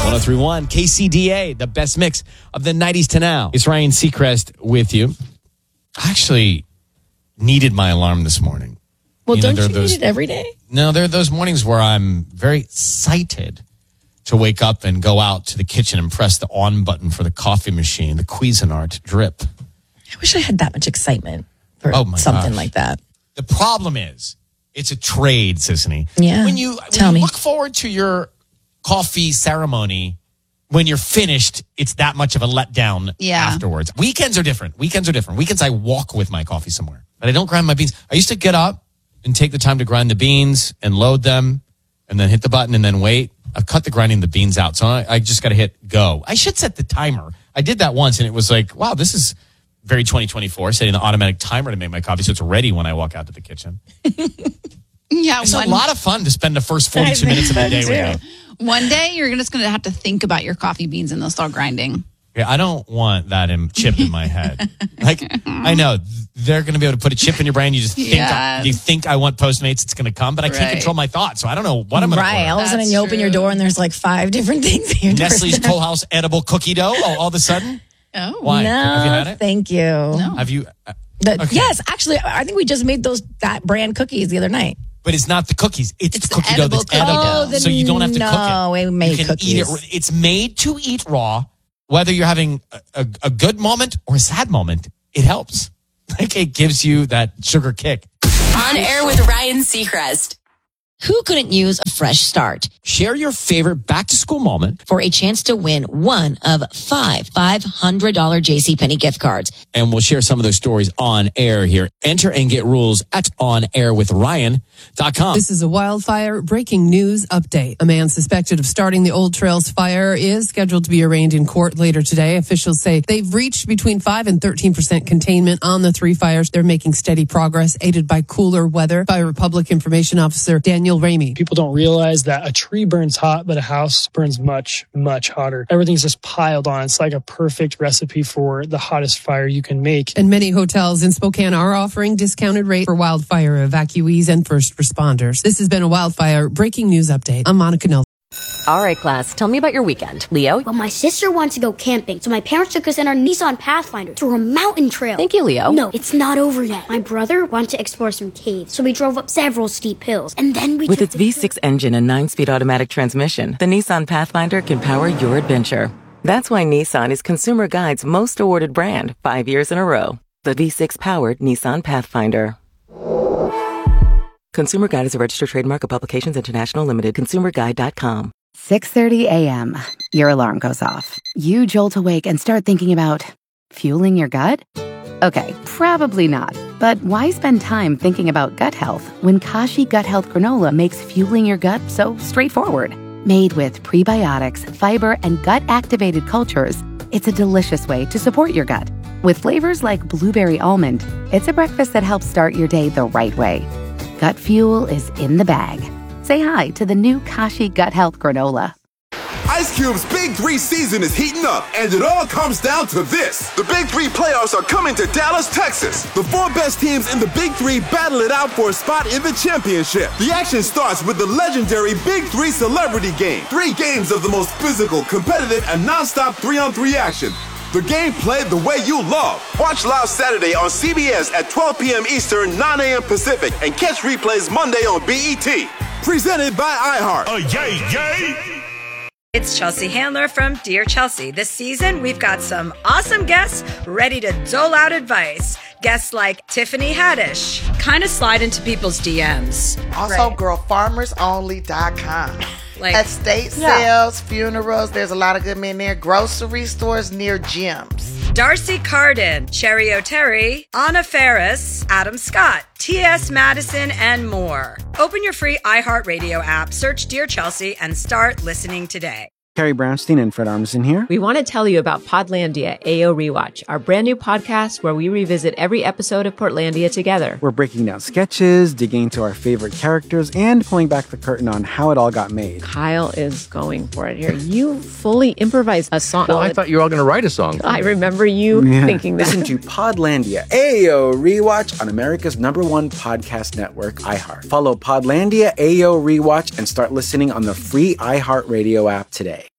1031 KCDA, the best mix of the 90s to now. It's Ryan Seacrest with you. I actually needed my alarm this morning. Well, don't you need it every day? No, there are those mornings where I'm very excited to wake up and go out to the kitchen and press the on button for the coffee machine, the Cuisinart drip. I wish I had that much excitement for something like that. The problem is, it's a trade, Sisney. Yeah. When you look forward to your coffee ceremony, when you're finished, it's that much of a letdown afterwards. Weekends are different. Weekends, I walk with my coffee somewhere, but I don't grind my beans. I used to get up and take the time to grind the beans and load them and then hit the button and then wait. I've cut the grinding the beans out, so I just got to hit go. I should set the timer. I did that once, and it was like, wow, this is very 2024, setting the automatic timer to make my coffee so it's ready when I walk out to the kitchen. It's a lot of fun to spend the first 42 minutes of the day with you. One day, you're just going to have to think about your coffee beans and they'll start grinding. Yeah, I don't want that chip in my head. Like, I know they're going to be able to put a chip in your brain. You just think I want Postmates, it's going to come, but I can't control my thoughts, so I don't know what I'm going to order. Right, all of a sudden you open your door and there's like 5 different things in your Nestle's Toll House edible cookie dough all of a sudden? Oh. Why? No, have you had it? Thank you. No. Have you? Okay. Yes, actually, I think we just made that brand cookies the other night. But it's not the cookies. It's the cookie dough that's edible. edible. So you don't have to cook it. No, we made you can cookies. eat it. It's made to eat raw. Whether you're having a good moment or a sad moment, it helps. Like, it gives you that sugar kick. On Air with Ryan Seacrest. Who couldn't use a fresh start? Share your favorite back-to-school moment. For a chance to win one of 5 $500 JCPenney gift cards. And we'll share some of those stories on air here. Enter and get rules at onairwithryan.com. This is a wildfire breaking news update. A man suspected of starting the Old Trails fire is scheduled to be arraigned in court later today. Officials say they've reached between 5 and 13% containment on the 3 fires. They're making steady progress, aided by cooler weather. Fire Public Information Officer Daniel Ramey. People don't realize that a tree burns hot, but a house burns much, much hotter. Everything's just piled on. It's like a perfect recipe for the hottest fire you can make. And many hotels in Spokane are offering discounted rates for wildfire evacuees and first responders. This has been a wildfire breaking news update. I'm Monica Nelson. All right, class, tell me about your weekend. Leo? Well, my sister wants to go camping, so my parents took us in our Nissan Pathfinder to a mountain trail. Thank you, Leo. No, it's not over yet. My brother wanted to explore some caves, so we drove up several steep hills, and then we With its V6 engine and 9-speed automatic transmission, the Nissan Pathfinder can power your adventure. That's why Nissan is Consumer Guide's most awarded brand 5 years in a row. The V6-powered Nissan Pathfinder. Consumer Guide is a registered trademark of Publications International Limited. ConsumerGuide.com. 6:30 a.m. Your alarm goes off. You jolt awake and start thinking about fueling your gut? Okay, probably not. But why spend time thinking about gut health when Kashi Gut Health Granola makes fueling your gut so straightforward? Made with prebiotics, fiber, and gut-activated cultures, it's a delicious way to support your gut. With flavors like blueberry almond, it's a breakfast that helps start your day the right way. Gut fuel is in the bag. Say hi to the new Kashi Gut Health Granola. Ice Cube's Big 3 season is heating up, and it all comes down to this. The Big 3 playoffs are coming to Dallas, Texas. The 4 best teams in the Big 3 battle it out for a spot in the championship. The action starts with the legendary Big 3 Celebrity Game. 3 games of the most physical, competitive, and non-stop 3-on-3 action. The game played the way you love. Watch live Saturday on CBS at 12 p.m. Eastern, 9 a.m. Pacific, and catch replays Monday on BET. Presented by iHeart. Yay, yay! It's Chelsea Handler from Dear Chelsea. This season, we've got some awesome guests ready to dole out advice. Guests like Tiffany Haddish kind of slide into people's DMs. Also, girlfarmersonly.com. Like, estate sales, funerals, there's a lot of good men there. Grocery stores near gyms. Darcy Carden, Cherry O'Terry, Anna Ferris, Adam Scott, T.S. Madison, and more. Open your free iHeartRadio app, search Dear Chelsea, and start listening today. Carrie Brownstein and Fred Armisen here. We want to tell you about Podlandia AO Rewatch, our brand new podcast where we revisit every episode of Portlandia together. We're breaking down sketches, digging into our favorite characters, and pulling back the curtain on how it all got made. Kyle is going for it here. You fully improvised a song. Well, I thought you were all going to write a song. I remember you thinking that. Listen to Podlandia AO Rewatch on America's #1 podcast network, iHeart. Follow Podlandia AO Rewatch and start listening on the free iHeartRadio app today.